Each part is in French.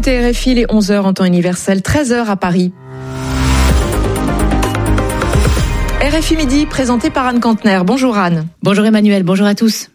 écoutez RFI, les 11h en temps universel, 13h à Paris. RFI Midi, présenté par Anne Kantner. Bonjour Anne. Bonjour Emmanuel, bonjour à tous.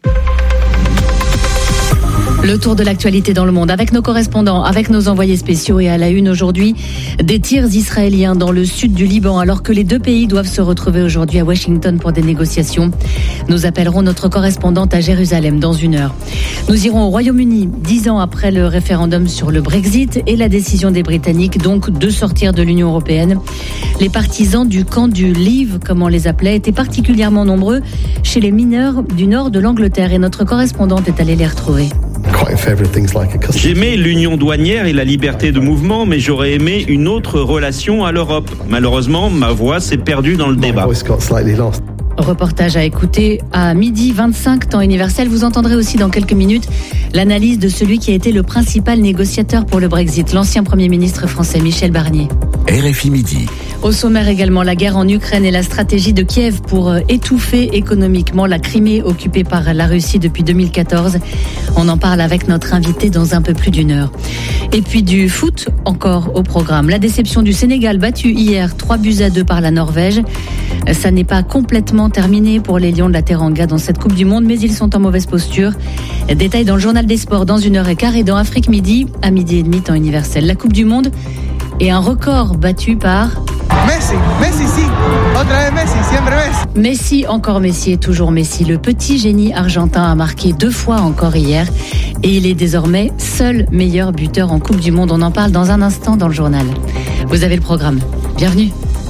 Le tour de l'actualité dans le monde avec nos correspondants, avec nos envoyés spéciaux et à la une aujourd'hui, des tirs israéliens dans le sud du Liban alors que les deux pays doivent se retrouver aujourd'hui à Washington pour des négociations. Nous appellerons notre correspondante à Jérusalem dans une heure. Nous irons au Royaume-Uni, 10 ans après le référendum sur le Brexit et la décision des Britanniques donc de sortir de l'Union européenne. Les partisans du camp du Leave, comme on les appelait, étaient particulièrement nombreux chez les mineurs du nord de l'Angleterre et notre correspondante est allée les retrouver. J'aimais l'union douanière et la liberté de mouvement, mais j'aurais aimé une autre relation à l'Europe. Malheureusement, ma voix s'est perdue dans le débat. Reportage à écouter à 12h25 temps universel. Vous entendrez aussi dans quelques minutes l'analyse de celui qui a été le principal négociateur pour le Brexit, l'ancien Premier ministre français Michel Barnier. RFI Midi. Au sommaire également, la guerre en Ukraine et la stratégie de Kiev pour étouffer économiquement la Crimée occupée par la Russie depuis 2014. On en parle avec notre invité dans un peu plus d'une heure. Et puis du foot encore au programme. La déception du Sénégal battu hier 3-2 par la Norvège. Ça n'est pas complètement terminé pour les Lions de la Teranga dans cette Coupe du Monde, mais ils sont en mauvaise posture. Détail dans le journal des sports dans 1h15 et dans Afrique Midi à 12h30 temps universel. La Coupe du Monde et un record battu par... Messi, si. Otra vez Messi, siempre Messi. Messi, encore Messi et toujours Messi. Le petit génie argentin a marqué 2 fois encore hier et il est désormais seul meilleur buteur en Coupe du Monde. On en parle dans un instant dans le journal. Vous avez le programme. Bienvenue.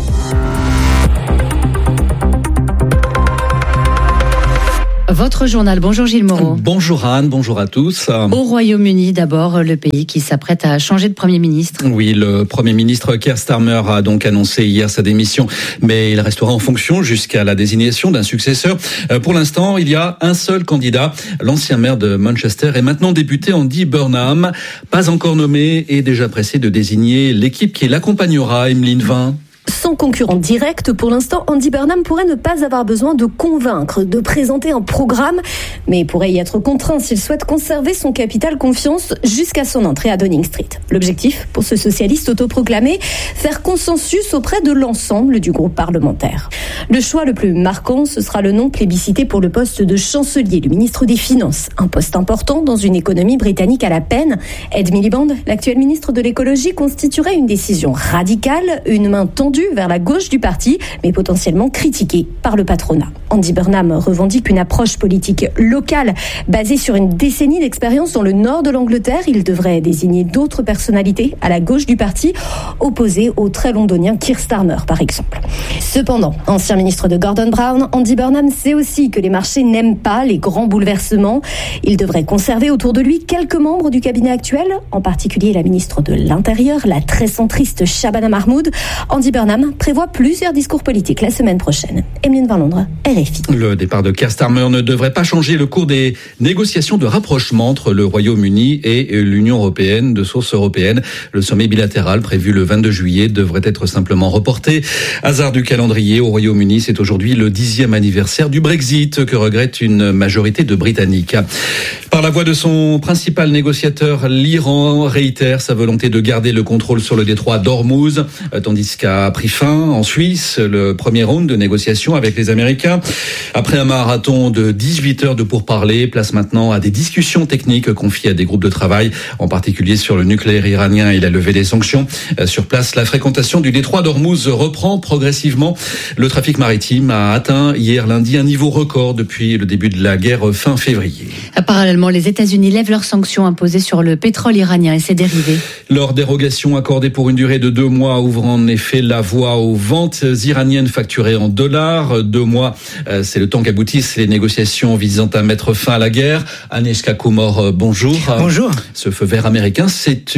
Votre journal. Bonjour Gilles Moreau. Bonjour Anne, bonjour à tous. Au Royaume-Uni d'abord, le pays qui s'apprête à changer de Premier ministre. Oui, le Premier ministre Keir Starmer a donc annoncé hier sa démission, mais il restera en fonction jusqu'à la désignation d'un successeur. Pour l'instant, il y a un seul candidat, l'ancien maire de Manchester et maintenant député Andy Burnham, pas encore nommé et déjà pressé de désigner l'équipe qui l'accompagnera, Emeline Vin. Sans concurrent direct, pour l'instant, Andy Burnham pourrait ne pas avoir besoin de convaincre, de présenter un programme, mais il pourrait y être contraint s'il souhaite conserver son capital confiance jusqu'à son entrée à Downing Street. L'objectif, pour ce socialiste autoproclamé, faire consensus auprès de l'ensemble du groupe parlementaire. Le choix le plus marquant, ce sera le nom plébiscité pour le poste de chancelier, le ministre des Finances. Un poste important dans une économie britannique à la peine. Ed Miliband, l'actuel ministre de l'écologie, constituerait une décision radicale, une main tendue vers la gauche du parti, mais potentiellement critiquée par le patronat. Andy Burnham revendique une approche politique locale basée sur une décennie d'expérience dans le nord de l'Angleterre. Il devrait désigner d'autres personnalités à la gauche du parti, opposées au très londonien Keir Starmer, par exemple. Cependant, ancien ministre de Gordon Brown, Andy Burnham sait aussi que les marchés n'aiment pas les grands bouleversements. Il devrait conserver autour de lui quelques membres du cabinet actuel, en particulier la ministre de l'Intérieur, la très centriste Shabana Mahmoud. Andy Burnham prévoit plusieurs discours politiques la semaine prochaine. Emeline Van Londres, RFI. Le départ de Keir Starmer ne devrait pas changer le cours des négociations de rapprochement entre le Royaume-Uni et l'Union européenne de source européenne. Le sommet bilatéral prévu le 22 juillet devrait être simplement reporté. Hasard du calendrier, au Royaume-Uni, c'est aujourd'hui le 10e anniversaire du Brexit que regrette une majorité de Britanniques. Par la voix de son principal négociateur, l'Iran réitère sa volonté de garder le contrôle sur le détroit d'Ormuz, tandis qu'a pris fin en Suisse le premier round de négociations avec les Américains. Après un marathon de 18 heures de pourparlers, place maintenant à des discussions techniques confiées à des groupes de travail, en particulier sur le nucléaire iranien et la levée des sanctions. Sur place, la fréquentation du détroit d'Ormuz reprend progressivement. Le trafic maritime a atteint hier lundi un niveau record depuis le début de la guerre fin février. Parallèlement, les États-Unis lèvent leurs sanctions imposées sur le pétrole iranien et ses dérivés. Leur dérogation accordée pour une durée de 2 mois ouvre en effet la voie aux ventes iraniennes facturées en dollars. 2 mois, c'est le temps qu'aboutissent les négociations visant à mettre fin à la guerre. Aneshka Kumor, bonjour. Bonjour. Ce feu vert américain, c'est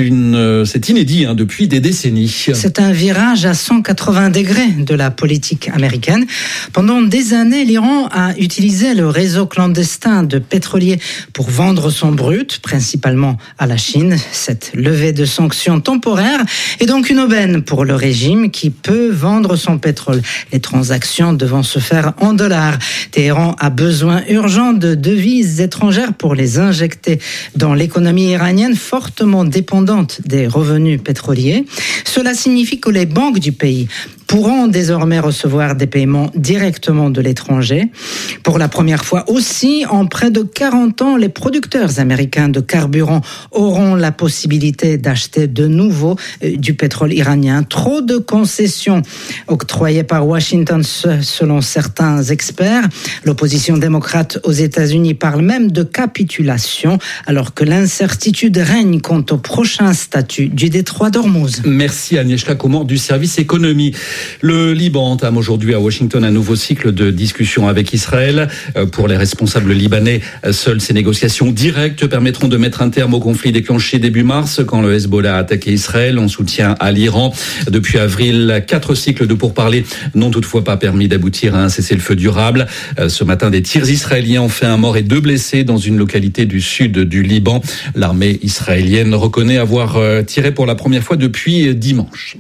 inédit depuis des décennies. C'est un virage à 180 degrés de la politique américaine. Pendant des années, l'Iran a utilisé le réseau clandestin de pétroliers pour vendre son brut, principalement à la Chine. Cette levée de sanctions temporaires est donc une aubaine pour le régime qui peut vendre son pétrole, les transactions devant se faire en dollars. Téhéran a besoin urgent de devises étrangères pour les injecter dans l'économie iranienne fortement dépendante des revenus pétroliers. Cela signifie que les banques du pays pourront désormais recevoir des paiements directement de l'étranger. Pour la première fois aussi, en près de 40 ans, les producteurs américains de carburant auront la possibilité d'acheter de nouveau du pétrole iranien. Trop de concessions octroyées par Washington selon certains experts. L'opposition démocrate aux États-Unis parle même de capitulation, alors que l'incertitude règne quant au prochain statut du détroit d'Ormuz. Merci Agnieszka Komor du service économie. Le Liban entame aujourd'hui à Washington un nouveau cycle de discussions avec Israël. Pour les responsables libanais, seules ces négociations directes permettront de mettre un terme au conflit déclenché début mars quand le Hezbollah a attaqué Israël en soutien à l'Iran. Depuis avril, 4 cycles de pourparlers n'ont toutefois pas permis d'aboutir à un cessez-le-feu durable. Ce matin, des tirs israéliens ont fait un mort et 2 blessés dans une localité du sud du Liban. L'armée israélienne reconnaît avoir tiré pour la première fois depuis dimanche.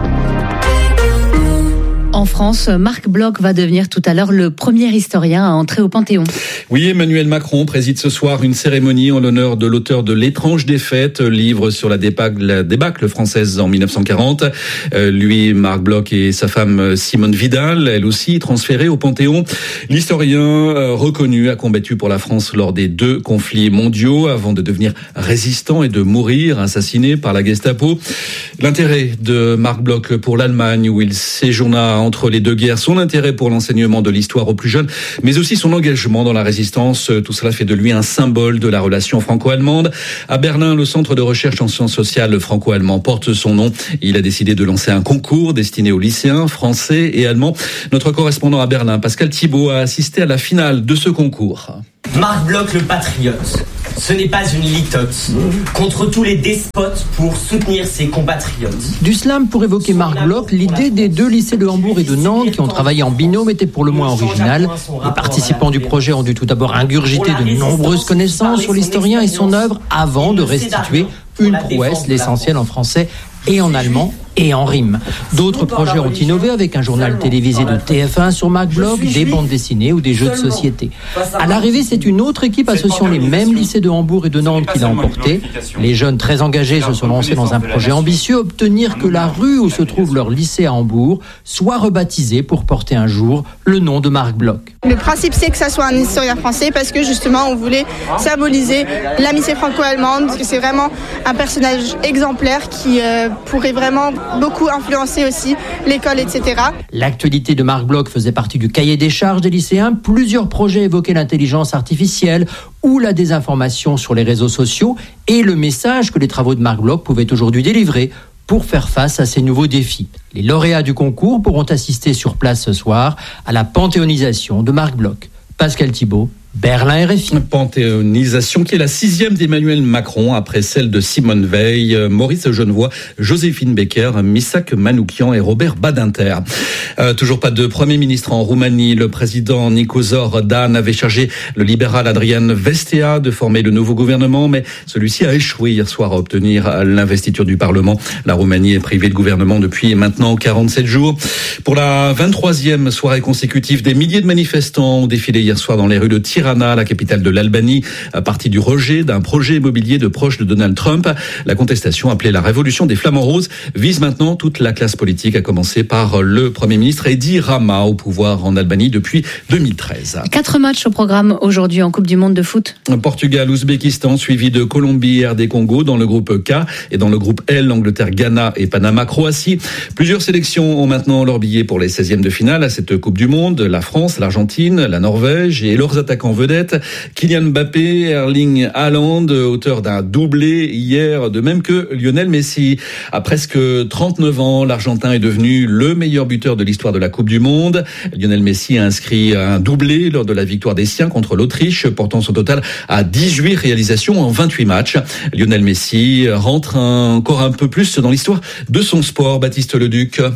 En France, Marc Bloch va devenir tout à l'heure le premier historien à entrer au Panthéon. Oui, Emmanuel Macron préside ce soir une cérémonie en l'honneur de l'auteur de L'étrange défaite, livre sur la débâcle française en 1940. Lui, Marc Bloch, et sa femme Simone Vidal, elle aussi transférée au Panthéon. L'historien reconnu a combattu pour la France lors des 2 conflits mondiaux avant de devenir résistant et de mourir assassiné par la Gestapo. L'intérêt de Marc Bloch pour l'Allemagne où il séjourna entre les 2 guerres, son intérêt pour l'enseignement de l'histoire aux plus jeunes, mais aussi son engagement dans la résistance. Tout cela fait de lui un symbole de la relation franco-allemande. À Berlin, le centre de recherche en sciences sociales franco-allemand porte son nom. Il a décidé de lancer un concours destiné aux lycéens français et allemands. Notre correspondant à Berlin, Pascal Thibault, a assisté à la finale de ce concours. Marc Bloch le patriote. Ce n'est pas une litote. Contre tous les despotes pour soutenir ses compatriotes. Du slam pour évoquer Marc Bloch, l'idée des 2 lycées de Hambourg et de Nantes qui ont travaillé en binôme était pour le moins originale. Les participants du projet ont dû tout d'abord ingurgiter de nombreuses connaissances sur l'historien et son œuvre avant de restituer une prouesse, l'essentiel en français et en allemand et en rime. D'autres projets ont innové avec un journal télévisé de TF1 sur Marc Bloch, des bandes dessinées ou des jeux de société. À l'arrivée, c'est une autre équipe associant les mêmes lycées de Hambourg et de Nantes qui l'a emporté. Les jeunes très engagés se sont lancés dans un projet ambitieux, obtenir que la rue où se trouve leur lycée à Hambourg soit rebaptisée pour porter un jour le nom de Marc Bloch. Le principe, c'est que ça soit un historien français parce que justement, on voulait symboliser l'amitié franco-allemande, parce que c'est vraiment un personnage exemplaire qui pourrait vraiment beaucoup influencer aussi l'école, etc. L'actualité de Marc Bloch faisait partie du cahier des charges des lycéens. Plusieurs projets évoquaient l'intelligence artificielle ou la désinformation sur les réseaux sociaux et le message que les travaux de Marc Bloch pouvaient aujourd'hui délivrer pour faire face à ces nouveaux défis. Les lauréats du concours pourront assister sur place ce soir à la panthéonisation de Marc Bloch. Pascal Thibault, Berlin RFI. Panthéonisation qui est la 6e d'Emmanuel Macron après celle de Simone Veil, Maurice Genevoix, Joséphine Baker, Missak Manoukian et Robert Badinter. Toujours pas de Premier ministre en Roumanie. Le président Nicozor Dan avait chargé le libéral Adrian Vestea de former le nouveau gouvernement, mais celui-ci a échoué hier soir à obtenir l'investiture du Parlement. La Roumanie est privée de gouvernement depuis maintenant 47 jours. Pour la 23e soirée consécutive, des milliers de manifestants ont défilé hier soir dans les rues de Tirana, la capitale de l'Albanie, partie du rejet d'un projet immobilier de proches de Donald Trump. La contestation, appelée la révolution des flamants roses, vise maintenant toute la classe politique, à commencer par le Premier ministre Edi Rama, au pouvoir en Albanie depuis 2013. 4 matchs au programme aujourd'hui en Coupe du Monde de foot. Portugal, Ouzbékistan, suivi de Colombie, RD Congo dans le groupe K, et dans le groupe L, Angleterre, Ghana et Panama, Croatie. Plusieurs sélections ont maintenant leur billet pour les 16e de finale à cette Coupe du Monde. La France, l'Argentine, la Norvège et leurs attaquants vedette, Kylian Mbappé, Erling Haaland, auteur d'un doublé hier, de même que Lionel Messi. À presque 39 ans, l'Argentin est devenu le meilleur buteur de l'histoire de la Coupe du Monde. Lionel Messi a inscrit un doublé lors de la victoire des siens contre l'Autriche, portant son total à 18 réalisations en 28 matchs. Lionel Messi rentre encore un peu plus dans l'histoire de son sport. Baptiste Leduc.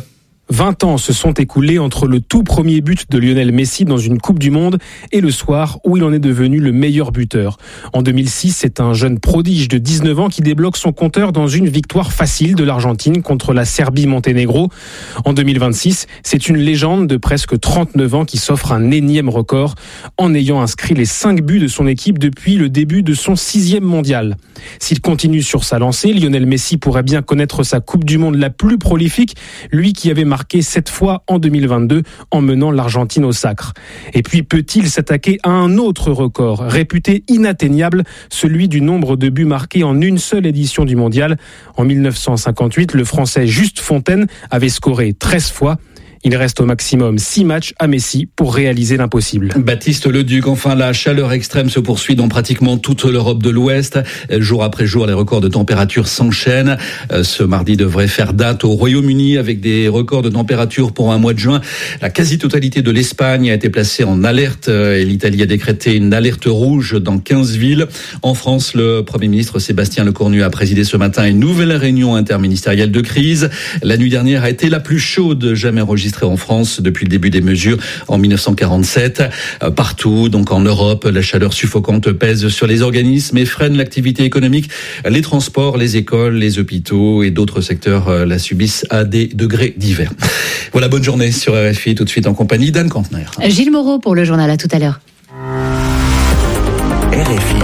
20 ans se sont écoulés entre le tout premier but de Lionel Messi dans une Coupe du Monde et le soir où il en est devenu le meilleur buteur. En 2006, c'est un jeune prodige de 19 ans qui débloque son compteur dans une victoire facile de l'Argentine contre la Serbie-Monténégro. En 2026, c'est une légende de presque 39 ans qui s'offre un énième record en ayant inscrit les 5 buts de son équipe depuis le début de son 6e mondial. S'il continue sur sa lancée, Lionel Messi pourrait bien connaître sa Coupe du Monde la plus prolifique, lui qui avait marqué 7 fois en 2022 en menant l'Argentine au sacre. Et puis peut-il s'attaquer à un autre record, réputé inatteignable, celui du nombre de buts marqués en une seule édition du mondial. En 1958, le Français Juste Fontaine avait scoré 13 fois. Il reste au maximum 6 matchs à Messi pour réaliser l'impossible. Baptiste Leduc, enfin la chaleur extrême se poursuit dans pratiquement toute l'Europe de l'Ouest. Jour après jour, les records de température s'enchaînent. Ce mardi devrait faire date au Royaume-Uni avec des records de température pour un mois de juin. La quasi-totalité de l'Espagne a été placée en alerte et l'Italie a décrété une alerte rouge dans 15 villes. En France, le Premier ministre Sébastien Lecornu a présidé ce matin une nouvelle réunion interministérielle de crise. La nuit dernière a été la plus chaude jamais enregistrée en France depuis le début des mesures en 1947. Partout, donc en Europe, la chaleur suffocante pèse sur les organismes et freine l'activité économique. Les transports, les écoles, les hôpitaux et d'autres secteurs la subissent à des degrés divers. Voilà, bonne journée sur RFI, tout de suite en compagnie d'Anne Kantner. Gilles Moreau pour le journal, à tout à l'heure. RFI,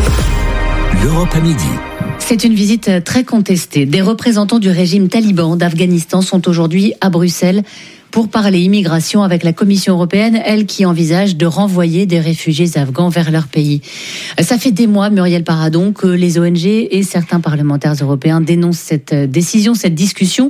l'Europe à midi. C'est une visite très contestée. Des représentants du régime taliban d'Afghanistan sont aujourd'hui à Bruxelles pour parler immigration avec la Commission européenne, elle qui envisage de renvoyer des réfugiés afghans vers leur pays. Ça fait des mois, Muriel Paradon, que les ONG et certains parlementaires européens dénoncent cette décision, cette discussion.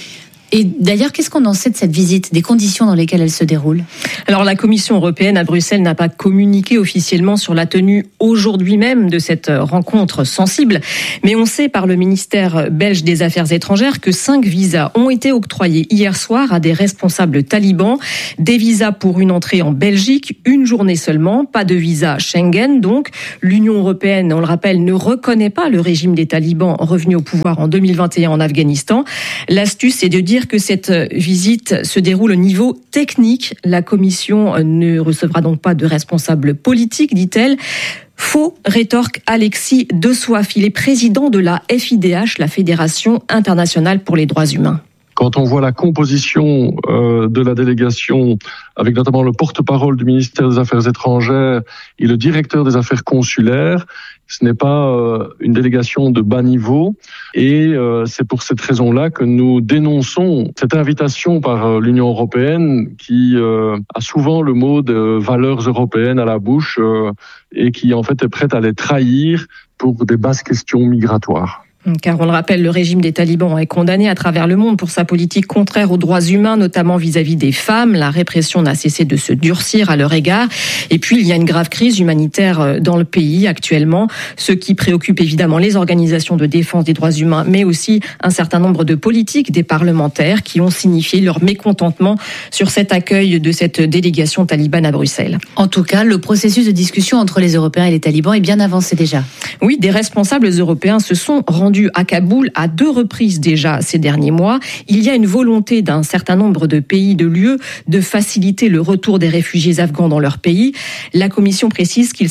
Et d'ailleurs, qu'est-ce qu'on en sait de cette visite, des conditions dans lesquelles elle se déroule ? Alors, la Commission européenne à Bruxelles n'a pas communiqué officiellement sur la tenue aujourd'hui même de cette rencontre sensible. Mais on sait par le ministère belge des Affaires étrangères que 5 visas ont été octroyés hier soir à des responsables talibans. Des visas pour une entrée en Belgique, une journée seulement, pas de visa Schengen. Donc, l'Union européenne, on le rappelle, ne reconnaît pas le régime des talibans revenus au pouvoir en 2021 en Afghanistan. L'astuce, c'est de dire que cette visite se déroule au niveau technique. La Commission ne recevra donc pas de responsables politiques, dit-elle. Faux, rétorque Alexis De Soif. Il est président de la FIDH, la Fédération internationale pour les droits humains. Quand on voit la composition de la délégation, avec notamment le porte-parole du ministère des Affaires étrangères et le directeur des affaires consulaires, ce n'est pas une délégation de bas niveau. Et c'est pour cette raison-là que nous dénonçons cette invitation par l'Union européenne qui a souvent le mot de valeurs européennes à la bouche et qui en fait est prête à les trahir pour des basses questions migratoires. Car on le rappelle, le régime des talibans est condamné à travers le monde pour sa politique contraire aux droits humains, notamment vis-à-vis des femmes. La répression n'a cessé de se durcir à leur égard. Et puis, il y a une grave crise humanitaire dans le pays actuellement, ce qui préoccupe évidemment les organisations de défense des droits humains, mais aussi un certain nombre de politiques, des parlementaires qui ont signifié leur mécontentement sur cet accueil de cette délégation talibane à Bruxelles. En tout cas, le processus de discussion entre les Européens et les talibans est bien avancé déjà. Oui, des responsables européens se sont rendus à Kaboul à 2 reprises déjà ces derniers mois. Il y a une volonté d'un certain nombre de pays de l'UE de faciliter le retour des réfugiés afghans dans leur pays. La Commission précise qu'il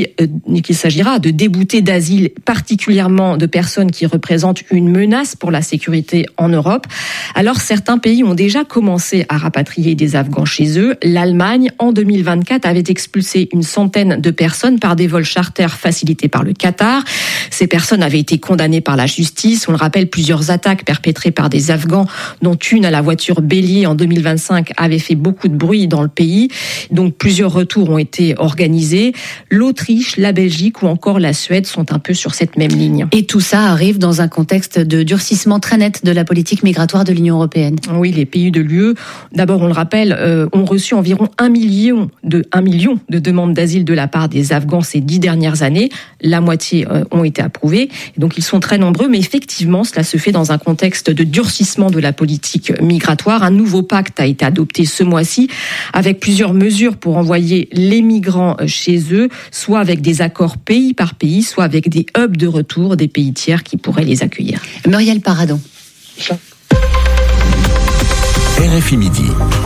s'agira de déboutés d'asile, particulièrement de personnes qui représentent une menace pour la sécurité en Europe. Alors certains pays ont déjà commencé à rapatrier des Afghans chez eux. L'Allemagne, en 2024, avait expulsé une centaine de personnes par des vols charters facilités par le Qatar. Ces personnes avaient été condamnées par la justice. On le rappelle, plusieurs attaques perpétrées par des Afghans, dont une à la voiture bélier en 2025, avait fait beaucoup de bruit dans le pays. Donc plusieurs retours ont été organisés. L'Autriche, la Belgique ou encore la Suède sont un peu sur cette même ligne. Et tout ça arrive dans un contexte de durcissement très net de la politique migratoire de l'Union européenne. Oui, les pays de l'UE, d'abord on le rappelle, ont reçu environ 1 million de demandes d'asile de la part des Afghans ces 10 dernières années. La moitié ont été approuvées. Donc ils sont très nombreux, mais effectivement, cela se fait dans un contexte de durcissement de la politique migratoire. Un nouveau pacte a été adopté ce mois-ci, avec plusieurs mesures pour envoyer les migrants chez eux, soit avec des accords pays par pays, soit avec des hubs de retour des pays tiers qui pourraient les accueillir. Muriel Paradon. RFI Midi.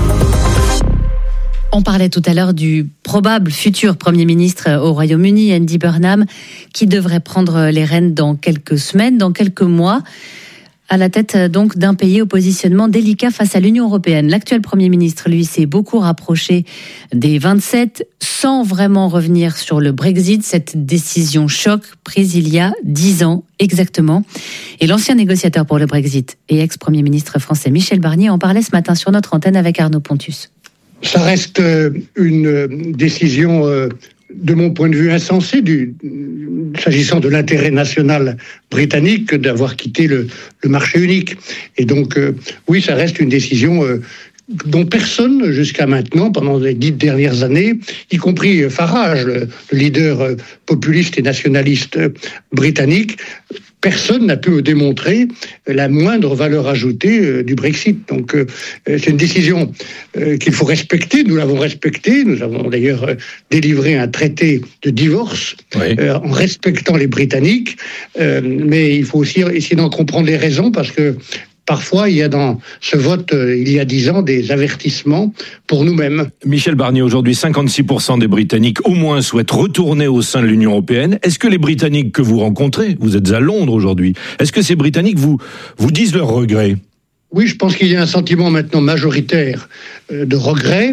On parlait tout à l'heure du probable futur Premier ministre au Royaume-Uni, Andy Burnham, qui devrait prendre les rênes dans quelques semaines, dans quelques mois, à la tête donc d'un pays au positionnement délicat face à l'Union européenne. L'actuel Premier ministre, lui, s'est beaucoup rapproché des 27 sans vraiment revenir sur le Brexit, cette décision choc prise il y a 10 ans exactement. Et l'ancien négociateur pour le Brexit et ex-Premier ministre français Michel Barnier en parlait ce matin sur notre antenne avec Arnaud Pontus. Ça reste une décision, de mon point de vue, insensée, s'agissant de l'intérêt national britannique d'avoir quitté le marché unique. Et donc, oui, ça reste une décision dont personne, jusqu'à maintenant, pendant les 10 dernières années, y compris Farage, le leader populiste et nationaliste britannique, personne n'a pu démontrer la moindre valeur ajoutée du Brexit. Donc c'est une décision qu'il faut respecter. Nous l'avons respectée. Nous avons d'ailleurs délivré un traité de divorce en respectant les Britanniques. Mais il faut aussi essayer d'en comprendre les raisons parce que parfois, il y a dans ce vote, il y a 10 ans, des avertissements pour nous-mêmes. Michel Barnier, aujourd'hui, 56% des Britanniques au moins souhaitent retourner au sein de l'Union européenne. Est-ce que les Britanniques que vous rencontrez, vous êtes à Londres aujourd'hui, est-ce que ces Britanniques vous disent leurs regrets ? Oui, je pense qu'il y a un sentiment maintenant majoritaire de regret.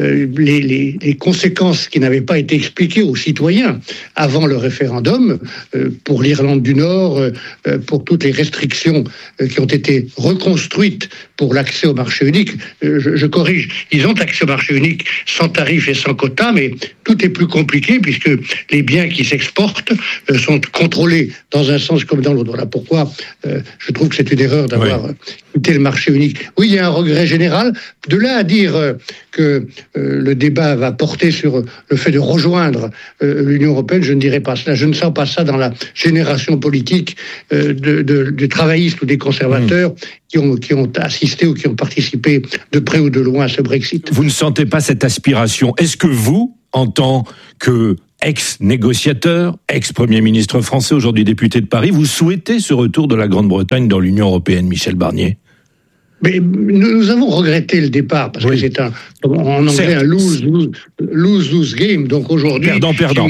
Les conséquences qui n'avaient pas été expliquées aux citoyens avant le référendum, pour l'Irlande du Nord, pour toutes les restrictions qui ont été reconstruites pour l'accès au marché unique. Je corrige, ils ont accès au marché unique sans tarif et sans quota, mais tout est plus compliqué puisque les biens qui s'exportent sont contrôlés dans un sens comme dans l'autre. Voilà pourquoi je trouve que c'est une erreur d'avoir quitté le marché unique. Oui, il y a un regret général. De là à dire que le débat va porter sur le fait de rejoindre l'Union européenne, je ne dirais pas cela. Je ne sens pas ça dans la génération politique des travaillistes ou des conservateurs qui ont assisté ou qui ont participé de près ou de loin à ce Brexit. Vous ne sentez pas cette aspiration ? Est-ce que vous, en tant que ex-négociateur, ex-premier ministre français, aujourd'hui député de Paris, vous souhaitez ce retour de la Grande-Bretagne dans l'Union européenne, Michel Barnier ? Mais nous avons regretté le départ parce que c'est en anglais un lose game. Donc aujourd'hui, perdant.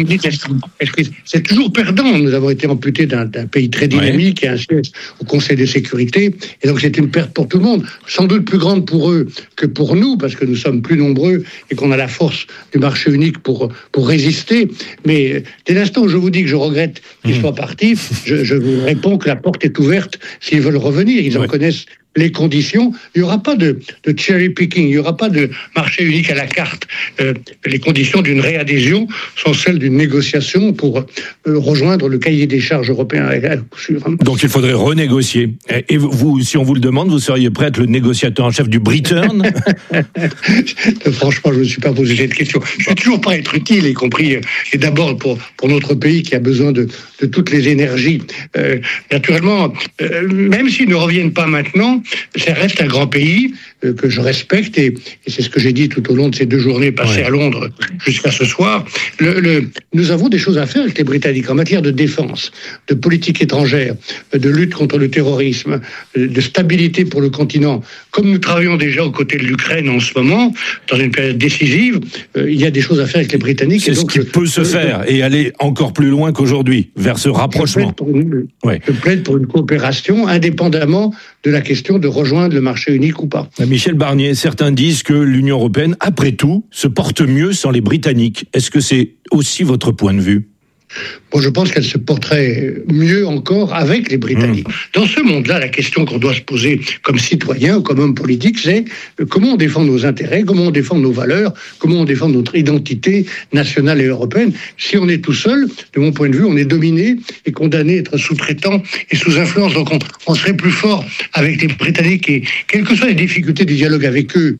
C'est toujours perdant. Nous avons été amputés d'un pays très dynamique et un siège au Conseil de sécurité. Et donc c'est une perte pour tout le monde. Sans doute plus grande pour eux que pour nous parce que nous sommes plus nombreux et qu'on a la force du marché unique pour résister. Mais dès l'instant où je vous dis que je regrette qu'ils soient partis, je vous réponds que la porte est ouverte s'ils veulent revenir. Ils en connaissent les conditions. Il n'y aura pas de cherry picking, il n'y aura pas de marché unique à la carte. Les conditions d'une réadhésion sont celles d'une négociation pour rejoindre le cahier des charges européen à coup sûr. Donc il faudrait renégocier. Et vous, si on vous le demande, vous seriez prêt à être le négociateur en chef du Britain ? Franchement, je ne me suis pas posé cette question. Je suis toujours prêt à être utile, y compris et d'abord pour notre pays qui a besoin de toutes les énergies. Naturellement, même s'ils ne reviennent pas maintenant, ça reste un grand pays que je respecte et c'est ce que j'ai dit tout au long de ces 2 journées passées à Londres jusqu'à ce soir. Nous avons des choses à faire avec les Britanniques en matière de défense, de politique étrangère, de lutte contre le terrorisme, de stabilité pour le continent. Comme nous travaillons déjà aux côtés de l'Ukraine en ce moment, dans une période décisive, il y a des choses à faire avec les Britanniques. C'est ce qui peut se faire et aller encore plus loin qu'aujourd'hui, vers ce rapprochement. Je plaide pour une coopération indépendamment de la question de rejoindre le marché unique ou pas. Michel Barnier, certains disent que l'Union européenne, après tout, se porte mieux sans les Britanniques. Est-ce que c'est aussi votre point de vue ? Bon, je pense qu'elle se porterait mieux encore avec les Britanniques. Dans ce monde-là, la question qu'on doit se poser comme citoyen ou comme homme politique, c'est comment on défend nos intérêts, comment on défend nos valeurs, comment on défend notre identité nationale et européenne. Si on est tout seul, de mon point de vue, on est dominé et condamné à être sous-traitant et sous influence. Donc on serait plus fort avec les Britanniques et quelles que soient les difficultés du dialogue avec eux.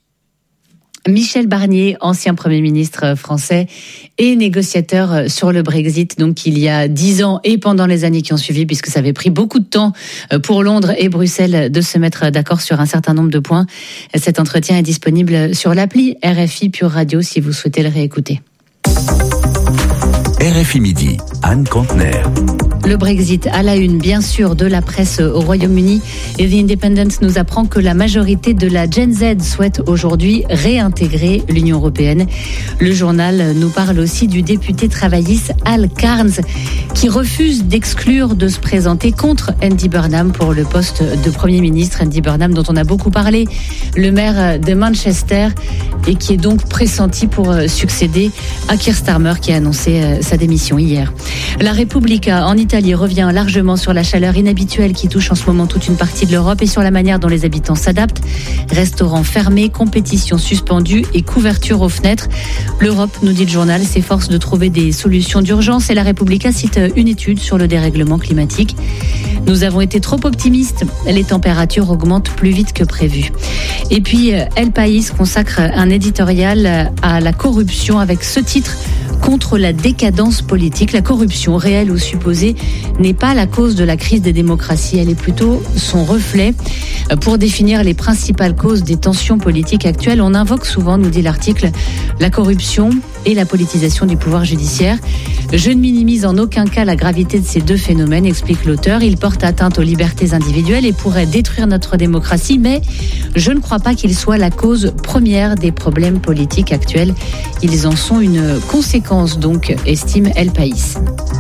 Michel Barnier, ancien Premier ministre français et négociateur sur le Brexit, donc il y a 10 ans et pendant les années qui ont suivi, puisque ça avait pris beaucoup de temps pour Londres et Bruxelles de se mettre d'accord sur un certain nombre de points. Cet entretien est disponible sur l'appli RFI Pure Radio si vous souhaitez le réécouter. RFI Midi. Anne Contener. Le Brexit à la une, bien sûr, de la presse au Royaume-Uni. Et The Independent nous apprend que la majorité de la Gen Z souhaite aujourd'hui réintégrer l'Union européenne. Le journal nous parle aussi du député travailliste Al Carnes qui refuse d'exclure de se présenter contre Andy Burnham pour le poste de Premier ministre. Andy Burnham dont on a beaucoup parlé, le maire de Manchester, et qui est donc pressenti pour succéder à Keir Starmer qui a annoncé sa démission hier. La Repubblica en Italie revient largement sur la chaleur inhabituelle qui touche en ce moment toute une partie de l'Europe et sur la manière dont les habitants s'adaptent. Restaurants fermés, compétitions suspendues et couverture aux fenêtres. L'Europe, nous dit le journal, s'efforce de trouver des solutions d'urgence et la Repubblica cite une étude sur le dérèglement climatique. Nous avons été trop optimistes, les températures augmentent plus vite que prévu. Et puis El País consacre un éditorial à la corruption avec ce titre: contre la décadence politique. La corruption, réelle ou supposée, n'est pas la cause de la crise des démocraties, elle est plutôt son reflet. Pour définir les principales causes des tensions politiques actuelles, on invoque souvent, nous dit l'article, la corruption et la politisation du pouvoir judiciaire. Je ne minimise en aucun cas la gravité de ces deux phénomènes, explique l'auteur. Ils portent atteinte aux libertés individuelles et pourraient détruire notre démocratie, mais je ne crois pas qu'ils soient la cause première des problèmes politiques actuels. Ils en sont une conséquence, donc, estime El País.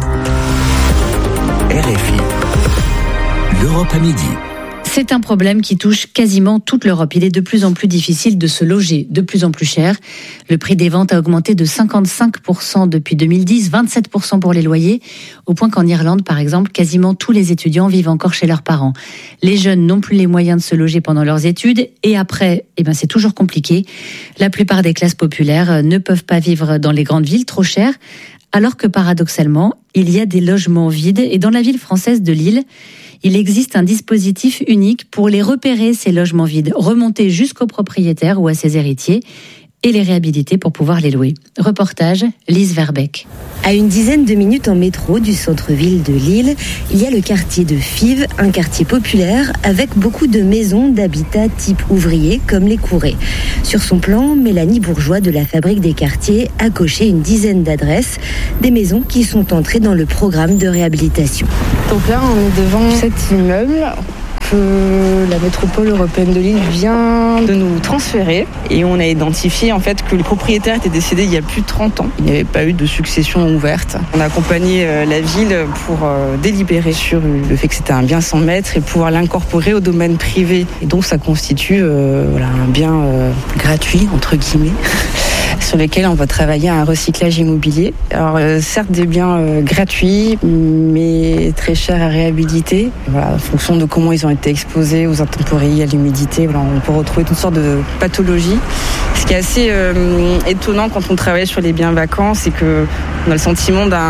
RFI, l'Europe à midi. C'est un problème qui touche quasiment toute l'Europe. Il est de plus en plus difficile de se loger, de plus en plus cher. Le prix des ventes a augmenté de 55% depuis 2010, 27% pour les loyers, au point qu'en Irlande, par exemple, quasiment tous les étudiants vivent encore chez leurs parents. Les jeunes n'ont plus les moyens de se loger pendant leurs études et après, c'est toujours compliqué. La plupart des classes populaires ne peuvent pas vivre dans les grandes villes, trop chères, alors que paradoxalement, il y a des logements vides et dans la ville française de Lille, il existe un dispositif unique pour les repérer, ces logements vides, remonter jusqu'aux propriétaires ou à ses héritiers et les réhabiliter pour pouvoir les louer. Reportage, Lise Verbeek. À une dizaine de minutes en métro du centre-ville de Lille, il y a le quartier de Fives, un quartier populaire avec beaucoup de maisons d'habitat type ouvrier comme les Courets. Sur son plan, Mélanie Bourgeois de la Fabrique des quartiers a coché une dizaine d'adresses, des maisons qui sont entrées dans le programme de réhabilitation. Donc là, on est devant cet immeuble que la métropole européenne de Lille vient de nous transférer et on a identifié en fait que le propriétaire était décédé il y a plus de 30 ans. Il n'y avait pas eu de succession ouverte. On a accompagné la ville pour délibérer sur le fait que c'était un bien sans maître et pouvoir l'incorporer au domaine privé. Et donc ça constitue un bien gratuit entre guillemets. Sur lesquels on va travailler à un recyclage immobilier. Alors certes des biens gratuits, mais très chers à réhabiliter. En fonction de comment ils ont été exposés aux intempéries, à l'humidité, on peut retrouver toutes sortes de pathologies. Ce qui est assez étonnant quand on travaille sur les biens vacants, c'est qu'on a le sentiment de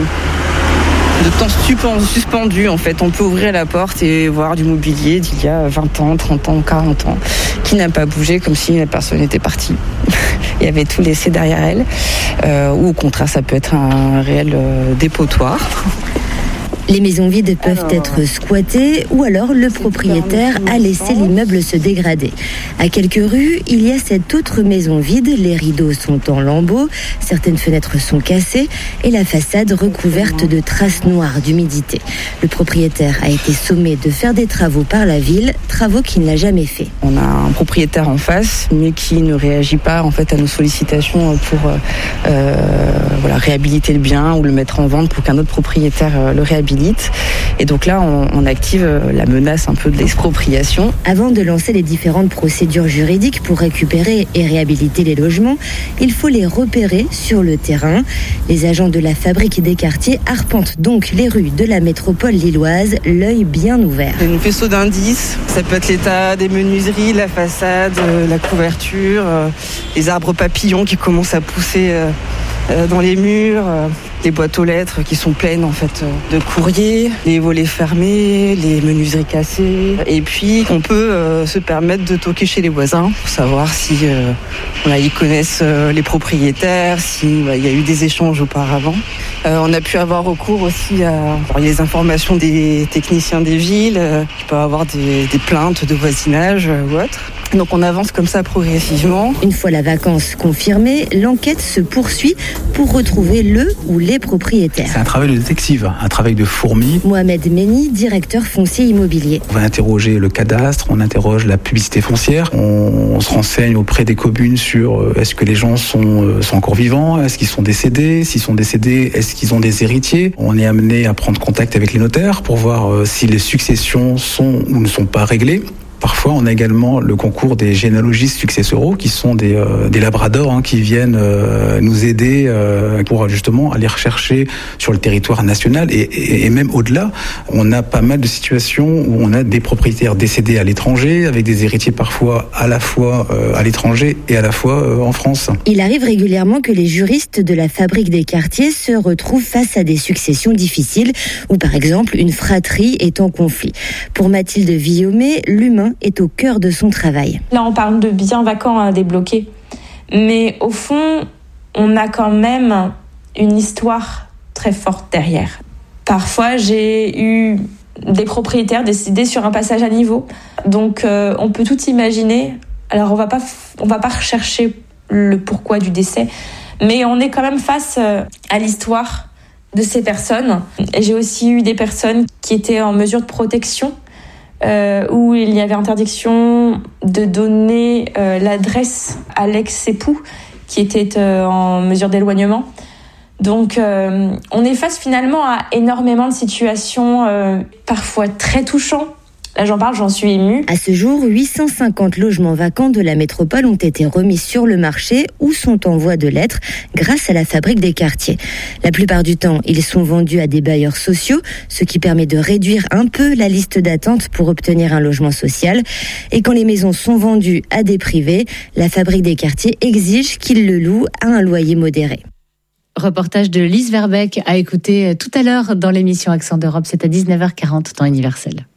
temps suspendu en fait. On peut ouvrir la porte et voir du mobilier d'il y a 20 ans, 30 ans, 40 ans qui n'a pas bougé comme si la personne était partie et avait tout laissé derrière elle. Ou au contraire, ça peut être un réel dépotoir. Les maisons vides peuvent être squattées ou alors le propriétaire a laissé l'immeuble se dégrader. À quelques rues, il y a cette autre maison vide. Les rideaux sont en lambeaux, certaines fenêtres sont cassées et la façade recouverte de traces noires d'humidité. Le propriétaire a été sommé de faire des travaux par la ville, travaux qu'il n'a jamais fait. On a un propriétaire en face, mais qui ne réagit pas en fait à nos sollicitations pour réhabiliter le bien ou le mettre en vente pour qu'un autre propriétaire le réhabilite. Et donc là, on active la menace un peu de l'expropriation. Avant de lancer les différentes procédures juridiques pour récupérer et réhabiliter les logements, il faut les repérer sur le terrain. Les agents de la Fabrique des quartiers arpentent donc les rues de la métropole lilloise, l'œil bien ouvert. Un faisceau d'indices, ça peut être l'état des menuiseries, la façade, la couverture, les arbres papillons qui commencent à pousser dans les murs, les boîtes aux lettres qui sont pleines en fait de courriers, les volets fermés, les menuiseries cassées. Et puis on peut se permettre de toquer chez les voisins pour savoir si ils connaissent les propriétaires, s'il y a eu des échanges auparavant. On a pu avoir recours aussi à les informations des techniciens des villes, qui peuvent avoir des plaintes de voisinage ou autre. Donc on avance comme ça progressivement. Une fois la vacance confirmée, l'enquête se poursuit pour retrouver le ou les propriétaires. C'est un travail de détective, un travail de fourmi. Mohamed Meni, directeur foncier immobilier. On va interroger le cadastre, on interroge la publicité foncière, on se renseigne auprès des communes sur est-ce que les gens sont encore vivants, est-ce qu'ils sont décédés, s'ils sont décédés, est-ce qu'ils ont des héritiers. On est amené à prendre contact avec les notaires pour voir si les successions sont ou ne sont pas réglées. Parfois, on a également le concours des généalogistes successoraux, qui sont des labradors qui viennent nous aider pour justement aller rechercher sur le territoire national et même au-delà. On a pas mal de situations où on a des propriétaires décédés à l'étranger, avec des héritiers parfois à la fois à l'étranger et à la fois en France. Il arrive régulièrement que les juristes de la Fabrique des quartiers se retrouvent face à des successions difficiles, où par exemple une fratrie est en conflit. Pour Mathilde Villomé, l'humain est au cœur de son travail. Là, on parle de biens vacants à débloquer. Mais au fond, on a quand même une histoire très forte derrière. Parfois, j'ai eu des propriétaires décider sur un passage à niveau. Donc, on peut tout imaginer. Alors, on va pas rechercher le pourquoi du décès, mais on est quand même face à l'histoire de ces personnes. Et j'ai aussi eu des personnes qui étaient en mesure de protection, où il y avait interdiction de donner l'adresse à l'ex-époux qui était en mesure d'éloignement. Donc on est face finalement à énormément de situations parfois très touchantes. Là, j'en parle, j'en suis émue. À ce jour, 850 logements vacants de la métropole ont été remis sur le marché ou sont en voie de l'être grâce à la Fabrique des quartiers. La plupart du temps, ils sont vendus à des bailleurs sociaux, ce qui permet de réduire un peu la liste d'attente pour obtenir un logement social. Et quand les maisons sont vendues à des privés, la Fabrique des quartiers exige qu'ils le louent à un loyer modéré. Reportage de Lise Verbeek à écouter tout à l'heure dans l'émission Accent d'Europe. C'est à 19h40 temps universel.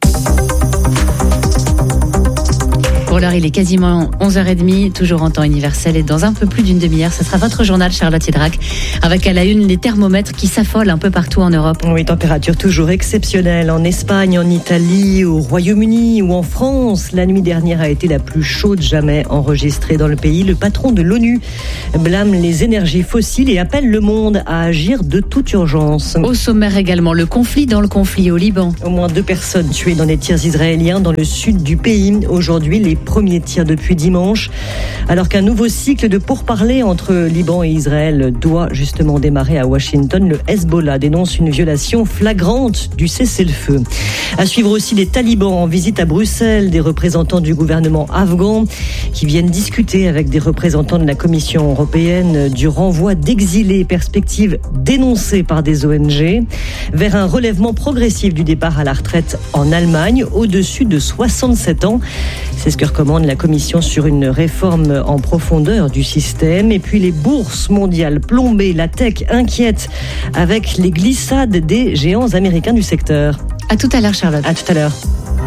Pour l'heure, il est quasiment 11h30, toujours en temps universel. Et dans un peu plus d'une demi-heure, ce sera votre journal, Charlotte Hydrac, avec à la une les thermomètres qui s'affolent un peu partout en Europe. Oui, température toujours exceptionnelle en Espagne, en Italie, au Royaume-Uni ou en France. La nuit dernière a été la plus chaude jamais enregistrée dans le pays. Le patron de l'ONU blâme les énergies fossiles et appelle le monde à agir de toute urgence. Au sommaire également, le conflit dans le conflit au Liban. Au moins 2 personnes tuées dans des tirs israéliens dans le sud du pays. Aujourd'hui, les premiers tirs depuis dimanche, alors qu'un nouveau cycle de pourparlers entre Liban et Israël doit justement démarrer à Washington. Le Hezbollah dénonce une violation flagrante du cessez-le-feu. À suivre aussi les talibans en visite à Bruxelles, des représentants du gouvernement afghan qui viennent discuter avec des représentants de la Commission européenne du renvoi d'exilés, perspective dénoncée par des ONG, vers un relèvement progressif du départ à la retraite en Allemagne, au-dessus de 67 ans. C'est ce que recommande la Commission sur une réforme en profondeur du système. Et puis les bourses mondiales plombées, la tech inquiète avec les glissades des géants américains du secteur. À tout à l'heure, Charlotte. À tout à l'heure.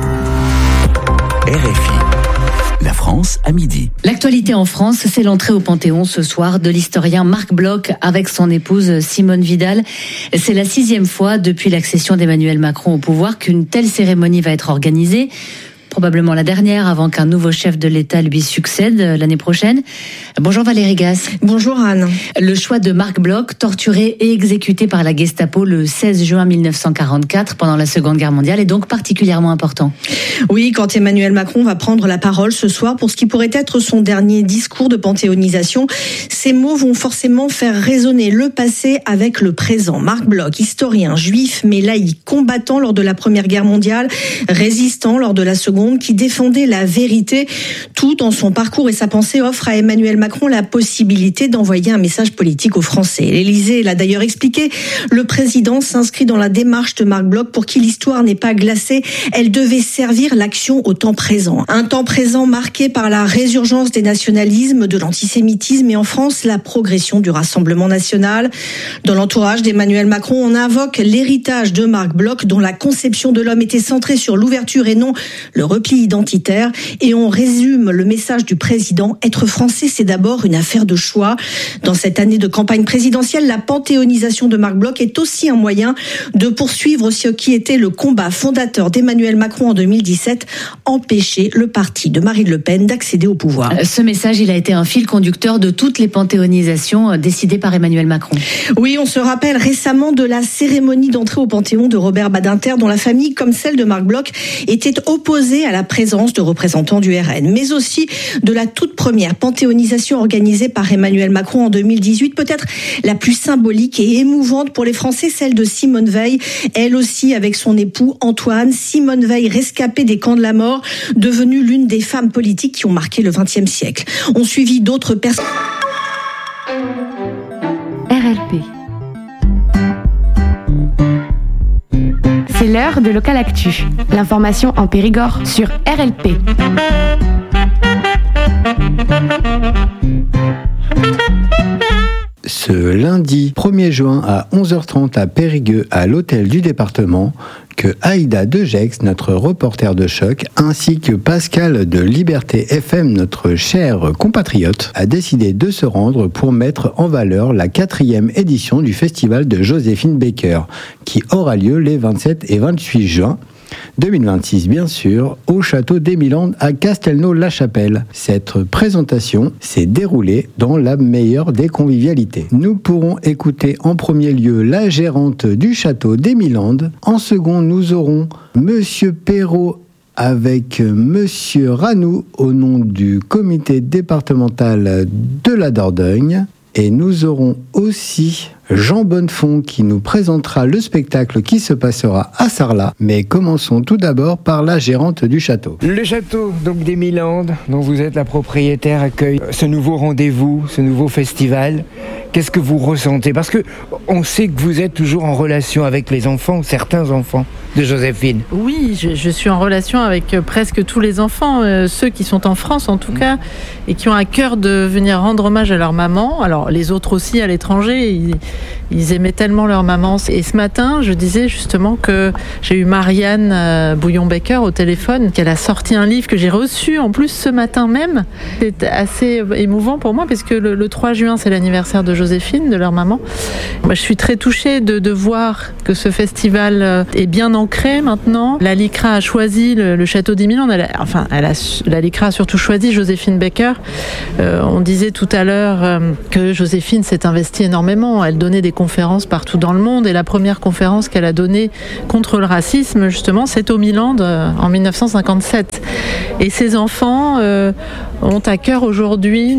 RFI. La France à midi. L'actualité en France, c'est l'entrée au Panthéon ce soir de l'historien Marc Bloch avec son épouse Simone Vidal. C'est la 6e fois depuis l'accession d'Emmanuel Macron au pouvoir qu'une telle cérémonie va être organisée. Probablement la dernière avant qu'un nouveau chef de l'État lui succède l'année prochaine. Bonjour Valérie Gasse. Bonjour Anne. Le choix de Marc Bloch, torturé et exécuté par la Gestapo le 16 juin 1944 pendant la Seconde Guerre mondiale, est donc particulièrement important. Oui, quand Emmanuel Macron va prendre la parole ce soir pour ce qui pourrait être son dernier discours de panthéonisation, ces mots vont forcément faire résonner le passé avec le présent. Marc Bloch, historien, juif mais laïque, combattant lors de la Première Guerre mondiale, résistant lors de la Seconde, qui défendait la vérité. Tout dans son parcours et sa pensée offre à Emmanuel Macron la possibilité d'envoyer un message politique aux Français. L'Élysée l'a d'ailleurs expliqué. Le président s'inscrit dans la démarche de Marc Bloch pour qui l'histoire n'est pas glacée. Elle devait servir l'action au temps présent. Un temps présent marqué par la résurgence des nationalismes, de l'antisémitisme et en France, la progression du Rassemblement national. Dans l'entourage d'Emmanuel Macron, on invoque l'héritage de Marc Bloch dont la conception de l'homme était centrée sur l'ouverture et non le repli identitaire. Et on résume le message du président. Être français, c'est d'abord une affaire de choix. Dans cette année de campagne présidentielle, la panthéonisation de Marc Bloch est aussi un moyen de poursuivre ce qui était le combat fondateur d'Emmanuel Macron en 2017, empêcher le parti de Marine Le Pen d'accéder au pouvoir. Ce message, il a été un fil conducteur de toutes les panthéonisations décidées par Emmanuel Macron. Oui, on se rappelle récemment de la cérémonie d'entrée au Panthéon de Robert Badinter, dont la famille, comme celle de Marc Bloch, était opposée à la présence de représentants du RN, mais aussi de la toute première panthéonisation organisée par Emmanuel Macron en 2018, peut-être la plus symbolique et émouvante pour les Français, celle de Simone Veil, elle aussi avec son époux Antoine. Simone Veil, rescapée des camps de la mort, devenue l'une des femmes politiques qui ont marqué le XXe siècle. On suivit d'autres personnes. RLP. C'est l'heure de Local Actu. L'information en Périgord sur RLP. Ce lundi 1er juin à 11h30 à Périgueux, à l'hôtel du département, que Aïda Degex, notre reporter de choc, ainsi que Pascal de Liberté FM, notre cher compatriote, a décidé de se rendre pour mettre en valeur la 4e édition du festival de Joséphine Baker, qui aura lieu les 27 et 28 juin 2026, bien sûr, au château d'Émilande à Castelnau-la-Chapelle. Cette présentation s'est déroulée dans la meilleure des convivialités. Nous pourrons écouter en premier lieu la gérante du château d'Émilande. En second, nous aurons Monsieur Perrault avec Monsieur Ranou au nom du comité départemental de la Dordogne. Et nous aurons aussi Jean Bonnefond qui nous présentera le spectacle qui se passera à Sarlat. Mais commençons tout d'abord par la gérante du château. Le château donc d'Émilande, dont vous êtes la propriétaire, accueille ce nouveau rendez-vous, ce nouveau festival. Qu'est-ce que vous ressentez? Parce que on sait que vous êtes toujours en relation avec les enfants, certains enfants de Joséphine. Oui, je suis en relation avec presque tous les enfants, ceux qui sont en France en tout cas, et qui ont à cœur de venir rendre hommage à leur maman. Alors les autres aussi à l'étranger, ils aimaient tellement leur maman. Et ce matin, je disais justement que j'ai eu Marianne Bouillon-Baker au téléphone, qu'elle a sorti un livre que j'ai reçu en plus ce matin même. C'est assez émouvant pour moi parce que le 3 juin, c'est l'anniversaire de Joséphine, de leur maman. Moi, je suis très touchée de voir que ce festival est bien ancré maintenant. La LICRA a choisi le château d'Émilande. La LICRA a surtout choisi Joséphine Baker. On disait tout à l'heure que Joséphine s'est investie énormément. Elle donnait des conférences partout dans le monde et la première conférence qu'elle a donnée contre le racisme, justement, c'est au Milande en 1957. Et ces enfants ont à cœur aujourd'hui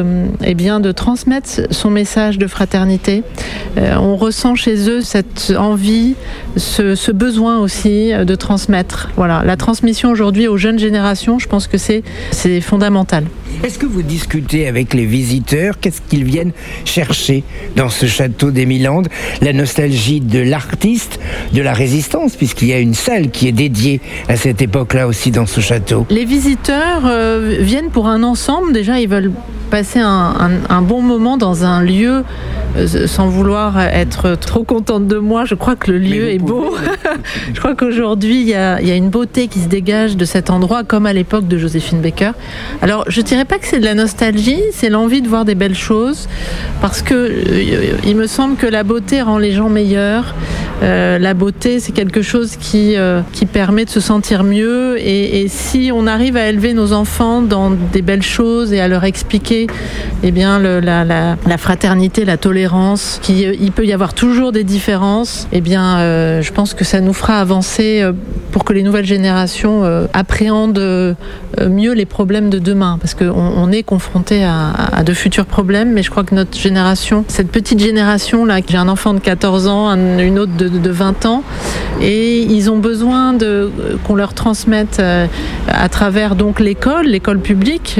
de transmettre son message de fraternité. On ressent chez eux cette envie, ce besoin aussi de transmettre. Voilà, la transmission aujourd'hui aux jeunes générations, je pense que c'est fondamental. Est-ce que vous discutez avec les visiteurs? Qu'est-ce qu'ils viennent chercher dans ce château d'Émilande? La nostalgie de l'artiste, de la résistance, puisqu'il y a une salle qui est dédiée à cette époque-là aussi dans ce château. Les visiteurs viennent pour un ensemble. Déjà, ils veulent passer un bon moment dans un lieu sans vouloir être trop contente de moi. Je crois que le lieu est beau. Je crois qu'aujourd'hui, il y a une beauté qui se dégage de cet endroit, comme à l'époque de Joséphine Baker. Alors, je dirais pas que c'est de la nostalgie, c'est l'envie de voir des belles choses, parce que il me semble que la beauté rend les gens meilleurs. La beauté, c'est quelque chose qui permet de se sentir mieux. Et si on arrive à élever nos enfants dans des belles choses et à leur expliquer, eh bien, la fraternité, la tolérance, il peut y avoir toujours des différences, eh bien, je pense que ça nous fera avancer pour que les nouvelles générations appréhendent mieux les problèmes de demain, parce qu'on est confronté à de futurs problèmes, mais je crois que notre génération, cette petite génération là, j'ai un enfant de 14 ans, une autre de 20 ans, et ils ont besoin qu'on leur transmette à travers donc l'école publique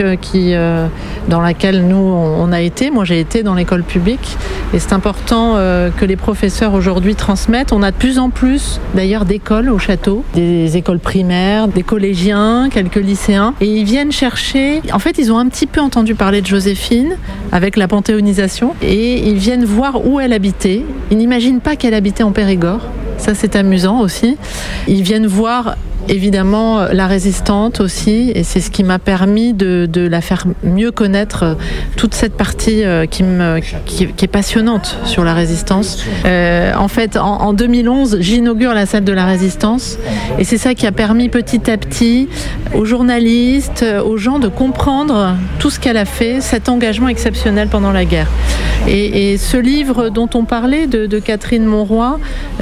dans laquelle nous on a été. Moi j'ai été dans l'école publique, et c'est important que les professeurs aujourd'hui transmettent. On a de plus en plus d'ailleurs d'écoles au château, des écoles primaires, des collégiens, quelques lycéens, et ils viennent chercher. En fait, ils ont un petit peu entendu parler de Joséphine avec la panthéonisation, et ils viennent voir où elle habitait. Ils n'imaginent pas qu'elle habitait en Périgord. Ça, c'est amusant aussi. Ils viennent voir évidemment la résistante aussi, et c'est ce qui m'a permis de la faire mieux connaître, toute cette partie qui est passionnante sur la résistance. En fait, en 2011, j'inaugure la salle de la résistance, et c'est ça qui a permis petit à petit aux journalistes, aux gens de comprendre tout ce qu'elle a fait, cet engagement exceptionnel pendant la guerre. Et ce livre dont on parlait de Catherine Monroy,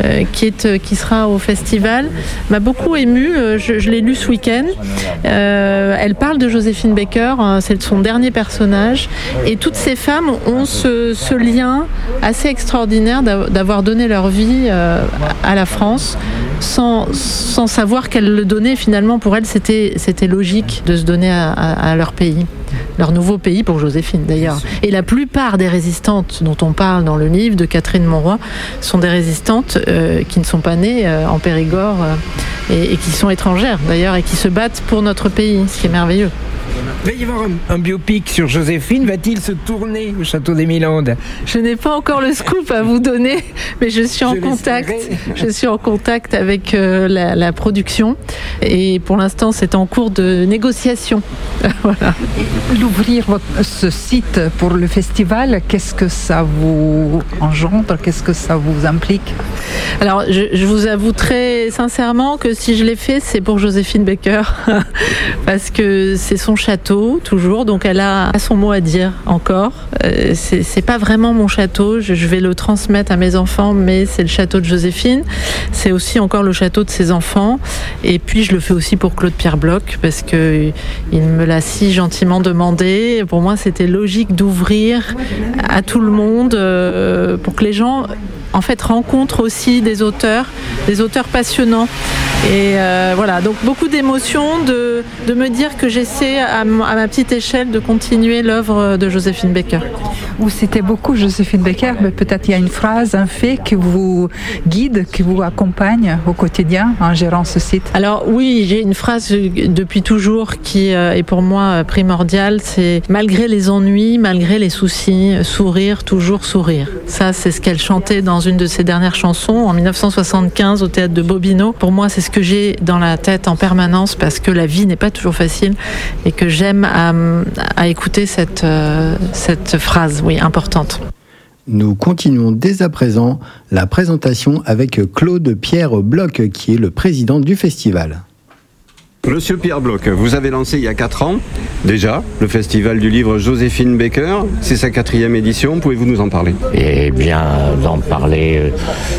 qui sera au festival, m'a beaucoup émue. Je l'ai lu ce week-end. Elle parle de Joséphine Baker, c'est son dernier personnage, et toutes ces femmes ont ce lien assez extraordinaire d'avoir donné leur vie à la France sans savoir qu'elles le donnaient. Finalement, pour elles, c'était logique de se donner à leur pays. Leur nouveau pays pour Joséphine d'ailleurs. Et la plupart des résistantes dont on parle dans le livre de Catherine Monroy sont des résistantes qui ne sont pas nées en Périgord et qui sont étrangères d'ailleurs et qui se battent pour notre pays, ce qui est merveilleux. Il va y avoir un biopic sur Joséphine. Va-t-il se tourner au Château des Mille-Landes ? Je n'ai pas encore le scoop à vous donner, mais je suis en contact. Je suis en contact avec la production, et pour l'instant, c'est en cours de négociation. Voilà. L'ouvrir ce site pour le festival, qu'est-ce que ça vous engendre ? Qu'est-ce que ça vous implique ? Alors, je vous avoue très sincèrement que si je l'ai fait, c'est pour Joséphine Baker, parce que c'est son château, toujours, donc elle a son mot à dire encore. C'est pas vraiment mon château, je vais le transmettre à mes enfants, mais c'est le château de Joséphine. C'est aussi encore le château de ses enfants. Et puis, je le fais aussi pour Claude-Pierre Bloch, parce que il me l'a si gentiment demandé. Pour moi, c'était logique d'ouvrir à tout le monde pour que les gens, en fait, rencontrent aussi des auteurs passionnants. Et voilà, donc beaucoup d'émotions de me dire que j'essaie à ma petite échelle de continuer l'œuvre de Joséphine Baker. Vous citez beaucoup Joséphine Baker, mais peut-être il y a une phrase, un fait qui vous guide, qui vous accompagne au quotidien en gérant ce site. Alors oui, j'ai une phrase depuis toujours qui est pour moi primordiale, c'est « Malgré les ennuis, malgré les soucis, sourire, toujours sourire ». Ça, c'est ce qu'elle chantait dans une de ses dernières chansons en 1975 au théâtre de Bobino. Pour moi, c'est ce que j'ai dans la tête en permanence, parce que la vie n'est pas toujours facile et que j'aime à écouter cette phrase, oui, importante. Nous continuons dès à présent la présentation avec Claude-Pierre Bloch, qui est le président du festival. Monsieur Pierre Bloch, vous avez lancé il y a 4 ans déjà le festival du livre Joséphine Baker. C'est sa 4e édition. Pouvez-vous nous en parler ? Eh bien, d'en parler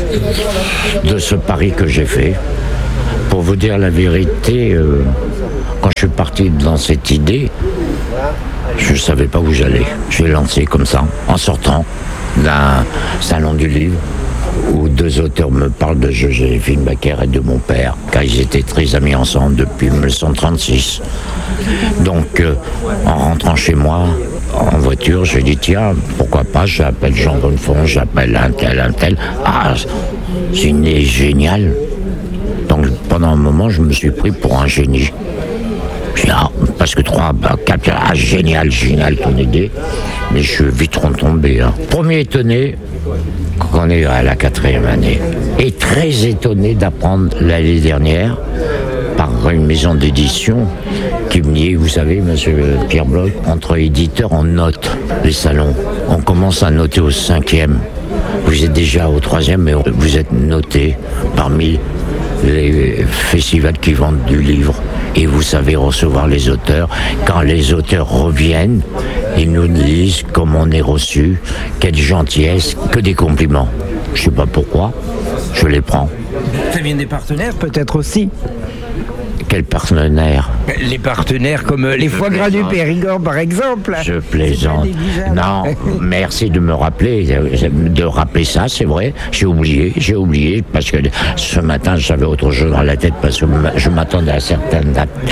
de ce pari que j'ai fait. Pour vous dire la vérité, quand je suis parti dans cette idée, je ne savais pas où j'allais. Je l'ai lancé comme ça, en sortant d'un salon du livre où 2 auteurs me parlent de Joséphine Baker et de mon père, car ils étaient très amis ensemble depuis 1936. Donc, en rentrant chez moi, en voiture, j'ai dit, tiens, pourquoi pas, j'appelle Jean Bonnefond, j'appelle un tel. Ah, c'est une idée géniale. Donc, pendant un moment, je me suis pris pour un génie. Parce que 4, génial ton idée, mais je suis vite retombé. Premier étonné, quand on est à la 4e année, et très étonné d'apprendre l'année dernière, par une maison d'édition, qui me dit, vous savez, monsieur Pierre Bloch, entre éditeurs, on note les salons. On commence à noter au 5e. Vous êtes déjà au 3e, mais vous êtes noté parmi les festivals qui vendent du livre. Et vous savez recevoir les auteurs. Quand les auteurs reviennent, ils nous disent comment on est reçu, quelle gentillesse, que des compliments. Je sais pas pourquoi, je les prends. Ça vient des partenaires peut-être aussi. Quels partenaires ? Les partenaires comme les foie gras du Périgord par exemple. Je plaisante. Non, merci de me rappeler, ça, c'est vrai. J'ai oublié parce que ce matin j'avais autre chose dans la tête, parce que je m'attendais à certaines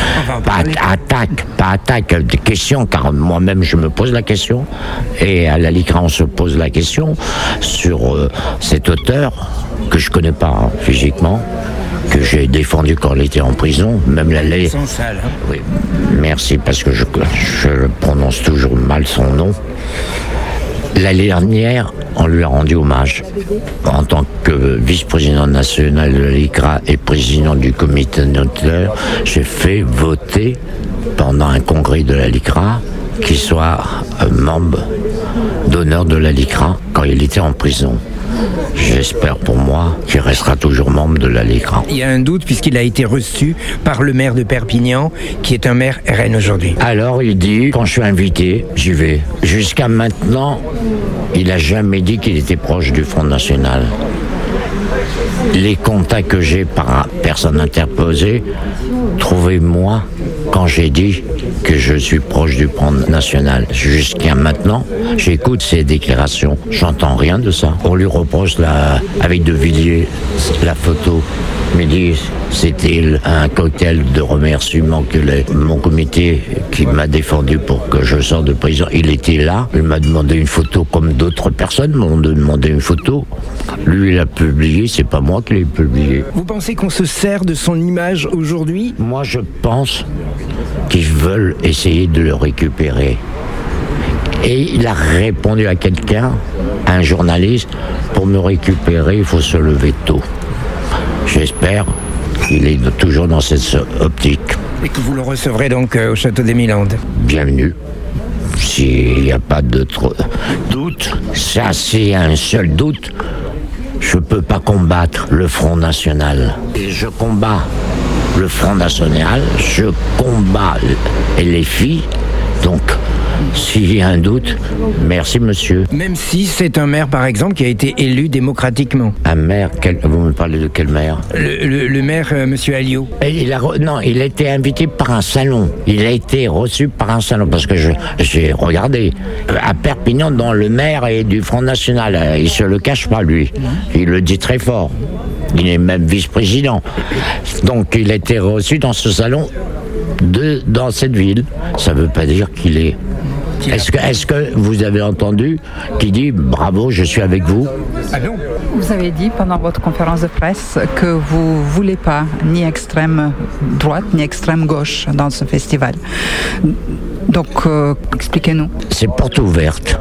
attaques, des questions, car moi-même je me pose la question, et à la LICRA on se pose la question sur cet auteur que je connais pas physiquement, que j'ai défendu quand il était en prison, même la lait. Oui, merci, parce que je prononce toujours mal son nom. L'année dernière, on lui a rendu hommage. En tant que vice-président national de la LICRA et président du comité notaire, j'ai fait voter pendant un congrès de la LICRA qu'il soit membre d'honneur de la LICRA quand il était en prison. J'espère pour moi qu'il restera toujours membre de la LICRA. Il y a un doute puisqu'il a été reçu par le maire de Perpignan, qui est un maire RN aujourd'hui. Alors il dit, quand je suis invité, j'y vais. Jusqu'à maintenant, il n'a jamais dit qu'il était proche du Front National. Les contacts que j'ai par personne interposée, trouvez-moi quand j'ai dit que je suis proche du Front National. Jusqu'à maintenant, j'écoute ses déclarations, j'entends rien de ça. On lui reproche avec De Villiers la photo. Mais dit c'était un cocktail de remerciements que mon comité qui m'a défendu pour que je sorte de prison, il était là, il m'a demandé une photo comme d'autres personnes m'ont demandé une photo. Lui il a publié, c'est pas moi qui l'ai publié. Vous pensez qu'on se sert de son image aujourd'hui ? Moi je pense qu'ils veulent essayer de le récupérer. Et il a répondu à quelqu'un, à un journaliste, pour me récupérer il faut se lever tôt. J'espère qu'il est toujours dans cette optique. Et que vous le recevrez donc au Château des Milandes. Bienvenue. S'il n'y a pas d'autre doute, ça c'est un seul doute, je ne peux pas combattre le Front National. Et je combats le Front National, je combats les filles, donc s'il y a un doute, merci monsieur. Même si c'est un maire par exemple qui a été élu démocratiquement. Un maire, vous me parlez de quel maire ? Le maire, monsieur Alliot. Non, il a été invité par un salon. Il a été reçu par un salon parce que j'ai regardé. À Perpignan, dont le maire est du Front National, il se le cache pas lui. Il le dit très fort. Il est même vice-président. Donc il a été reçu dans ce salon dans cette ville. Ça veut pas dire qu'il est... Est-ce que vous avez entendu qu'il dit bravo, je suis avec vous ? Ah non. Vous avez dit pendant votre conférence de presse que vous ne voulez pas ni extrême droite ni extrême gauche dans ce festival. Donc, expliquez-nous. C'est porte ouverte,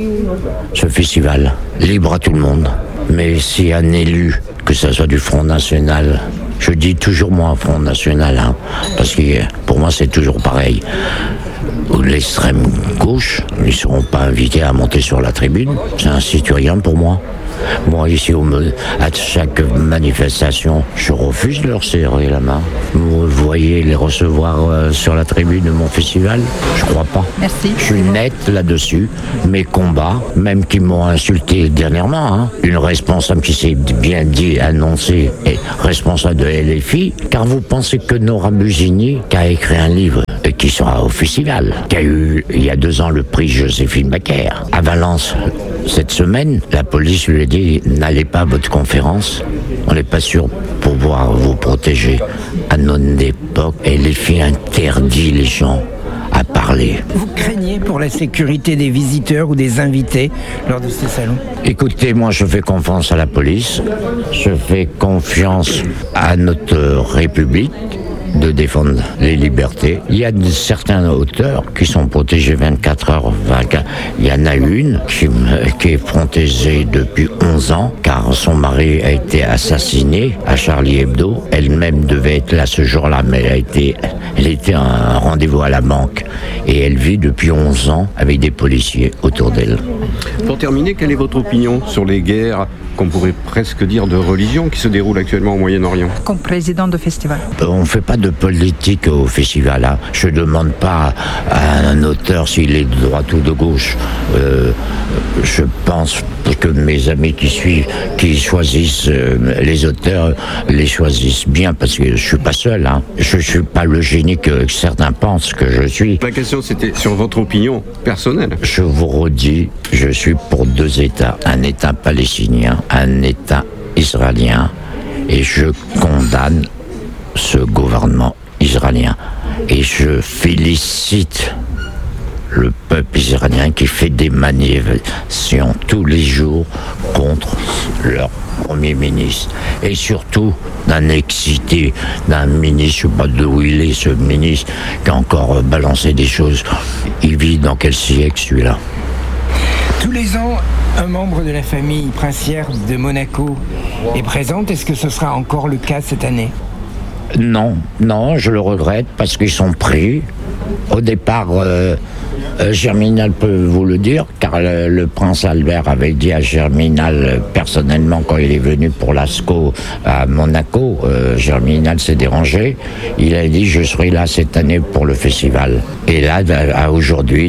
ce festival, libre à tout le monde. Mais si un élu, que ce soit du Front National, je dis toujours moi Front National, hein, parce que pour moi c'est toujours pareil. Ou l'extrême gauche, ils ne seront pas invités à monter sur la tribune. C'est un citoyen pour moi. Moi, ici, à chaque manifestation, je refuse de leur serrer la main. Vous voyez les recevoir sur la tribune de mon festival ? Je crois pas. Merci. Je suis net là-dessus. Mes combats, même qui m'ont insulté dernièrement, hein, une responsable qui s'est bien dit, annoncée, est responsable de LFI, car vous pensez que Nora Bugini, qui a écrit un livre, qui sera au festival, qui a eu il y a 2 ans le prix Joséphine Baker. À Valence, cette semaine, la police lui a dit n'allez pas à votre conférence, on n'est pas sûr pour pouvoir vous protéger. À notre époque, les filles interdit les gens à parler. Vous craignez pour la sécurité des visiteurs ou des invités lors de ces salons ? Écoutez, moi je fais confiance à la police, je fais confiance à notre République de défendre les libertés. Il y a certains auteurs qui sont protégés 24 heures 24. Il y en a une qui est protégée depuis 11 ans car son mari a été assassiné à Charlie Hebdo. Elle-même devait être là ce jour-là, mais elle était à un rendez-vous à la banque et elle vit depuis 11 ans avec des policiers autour d'elle. Pour terminer, quelle est votre opinion sur les guerres qu'on pourrait presque dire de religion qui se déroulent actuellement au Moyen-Orient ? Comme président de festival. On ne fait pas de politique au festival. Hein. Je ne demande pas à un auteur s'il est de droite ou de gauche. Je pense que mes amis qui choisissent les auteurs, les choisissent bien parce que je ne suis pas seul. Hein. Je ne suis pas le génie que certains pensent que je suis. La question c'était sur votre opinion personnelle. Je vous redis, je suis pour 2 États. Un État palestinien, un État israélien. Et je condamne ce gouvernement israélien. Et je félicite le peuple israélien qui fait des manifestations tous les jours contre leur Premier ministre. Et surtout d'un excité, d'un ministre, je ne sais pas d'où il est ce ministre, qui a encore balancé des choses. Il vit dans quel siècle celui-là ? Tous les ans, un membre de la famille princière de Monaco est présent. Est-ce que ce sera encore le cas cette année ? Non, je le regrette parce qu'ils sont pris. Au départ, Germinal peut vous le dire, car le prince Albert avait dit à Germinal personnellement quand il est venu pour l'ASCO à Monaco, Germinal s'est dérangé, il a dit je serai là cette année pour le festival. Et là, à aujourd'hui,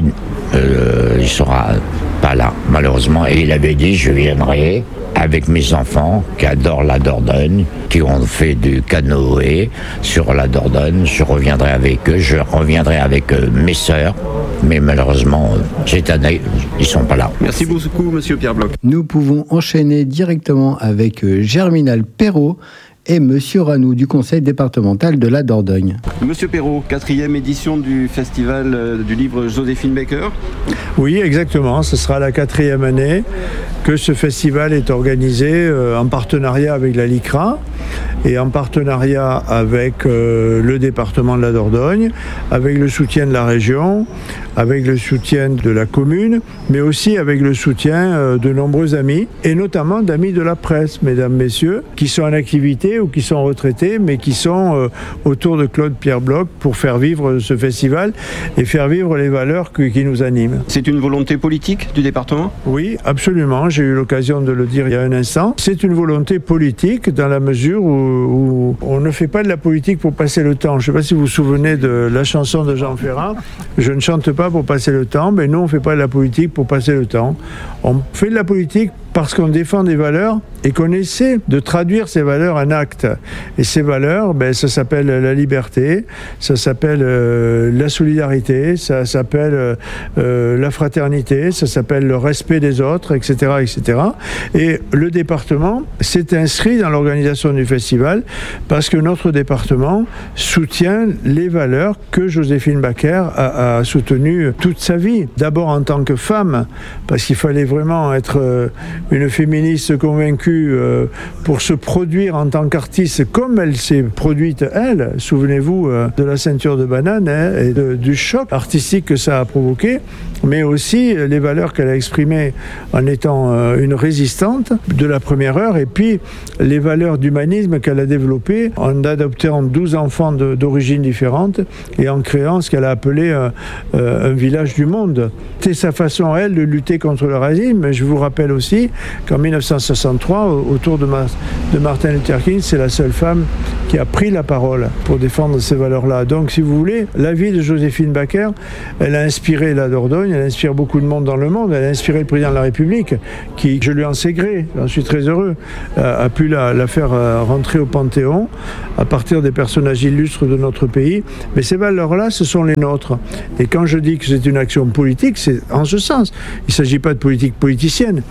il sera pas là, malheureusement. Et il avait dit je viendrai avec mes enfants qui adorent la Dordogne, qui ont fait du canoë sur la Dordogne. Je reviendrai avec eux, je reviendrai avec mes sœurs. Mais malheureusement, cette année, ils ne sont pas là. Merci beaucoup, Monsieur Pierre Bloch. Nous pouvons enchaîner directement avec Germinal Perrault et Monsieur Ranou du conseil départemental de la Dordogne. Monsieur Perrault, 4e édition du festival du livre Joséphine Baker. Oui, exactement. Ce sera la 4e année que ce festival est organisé en partenariat avec la LICRA et en partenariat avec le département de la Dordogne, avec le soutien de la région, avec le soutien de la commune, mais aussi avec le soutien de nombreux amis, et notamment d'amis de la presse, mesdames, messieurs, qui sont en activité ou qui sont retraités, mais qui sont autour de Claude Pierre Bloch pour faire vivre ce festival et faire vivre les valeurs qui nous animent. C'est une volonté politique du département ? Oui, absolument. J'ai eu l'occasion de le dire il y a un instant. C'est une volonté politique dans la mesure où on ne fait pas de la politique pour passer le temps. Je ne sais pas si vous vous souvenez de la chanson de Jean Ferrat. Je ne chante pas pour passer le temps, mais nous on ne fait pas de la politique pour passer le temps. On fait de la politique parce qu'on défend des valeurs et qu'on essaie de traduire ces valeurs en actes. Et ces valeurs, ça s'appelle la liberté, ça s'appelle la solidarité, ça s'appelle la fraternité, ça s'appelle le respect des autres, etc., etc. Et le département s'est inscrit dans l'organisation du festival parce que notre département soutient les valeurs que Joséphine Baker a soutenues toute sa vie. D'abord en tant que femme, parce qu'il fallait vraiment être une féministe convaincue pour se produire en tant qu'artiste comme elle s'est produite elle. Souvenez-vous de la ceinture de banane et du choc artistique que ça a provoqué, mais aussi les valeurs qu'elle a exprimées en étant une résistante de la première heure, et puis les valeurs d'humanisme qu'elle a développées en adoptant 12 enfants d'origines différentes et en créant ce qu'elle a appelé un village du monde. C'est sa façon, elle, de lutter contre le racisme. Mais je vous rappelle aussi qu'en 1963, autour de Martin Luther King, c'est la seule femme qui a pris la parole pour défendre ces valeurs-là. Donc, si vous voulez, la vie de Joséphine Baker, elle a inspiré la Dordogne, elle inspire beaucoup de monde dans le monde, elle a inspiré le président de la République, qui, je lui en sais gré, j'en suis très heureux, a pu la faire rentrer au Panthéon à partir des personnages illustres de notre pays. Mais ces valeurs-là, ce sont les nôtres. Et quand je dis que c'est une action politique, c'est en ce sens. Il ne s'agit pas de politique politicienne.